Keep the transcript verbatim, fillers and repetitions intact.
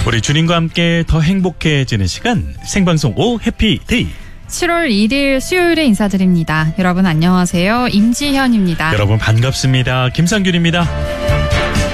우리 주님과 함께 더 행복해지는 시간 생방송 오 해피데이. 칠월 일일 수요일에 인사드립니다. 여러분 안녕하세요. 임지현입니다. 여러분 반갑습니다. 김상균입니다.